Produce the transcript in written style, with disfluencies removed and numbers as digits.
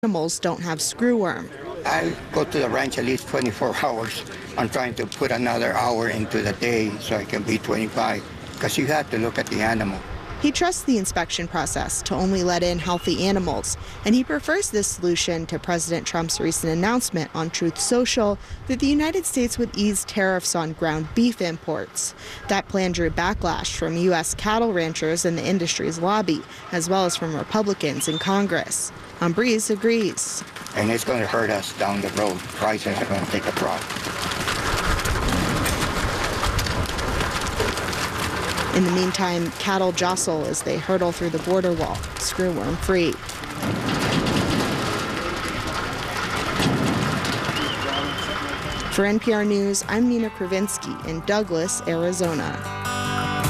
animals don't have screwworm. I go to the ranch at least 24 hours. I'm trying to put another hour into the day so I can be 25, because you have to look at the animal. He trusts the inspection process to only let in healthy animals, and he prefers this solution to President Trump's recent announcement on Truth Social that the United States would ease tariffs on ground beef imports. That plan drew backlash from U.S. cattle ranchers and the industry's lobby, as well as from Republicans in Congress. Humphreys agrees. And it's going to hurt us down the road. Prices are going to take a drop. In the meantime, cattle jostle as they hurtle through the border wall, screwworm free. For NPR News, I'm Nina Kravinsky in Douglas, Arizona.